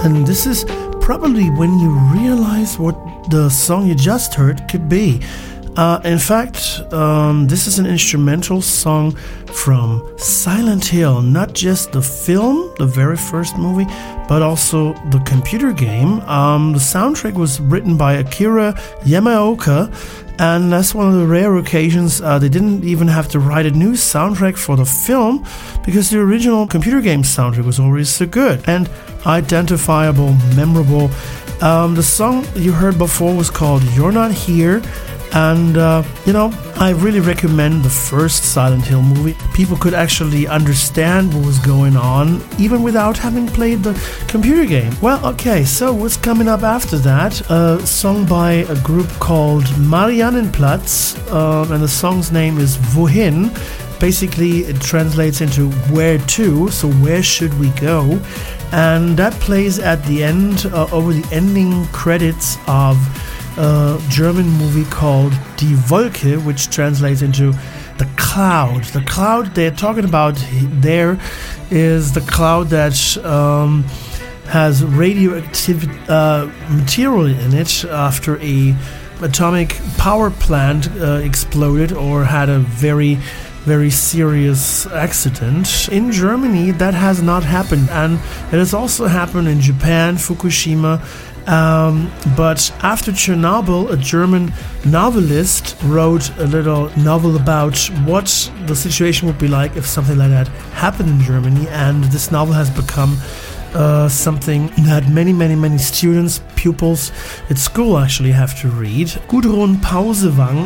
and this is probably when you realize what the song you just heard could be. In fact, this is an instrumental song from Silent Hill, not just the film, the very first movie, but also the computer game. The soundtrack was written by Akira Yamaoka, and that's one of the rare occasions they didn't even have to write a new soundtrack for the film, because the original computer game soundtrack was already so good and identifiable, memorable. The song you heard before was called You're Not Here. And, I really recommend the first Silent Hill movie. People could actually understand what was going on, even without having played the computer game. Well, okay, so what's coming up after that? A song by a group called Mariannenplatz, and the song's name is Wohin. Basically, it translates into where to, so where should we go? And that plays at the end, over the ending credits of a German movie called Die Wolke, which translates into the cloud. The cloud they're talking about there is the cloud that has radioactive material in it after a atomic power plant exploded or had a very, very serious accident. In Germany, that has not happened, and it has also happened in Japan, Fukushima. But after Chernobyl, a German novelist wrote a little novel about what the situation would be like if something like that happened in Germany, and this novel has become something that many students, pupils at school actually have to read. Gudrun Pausewang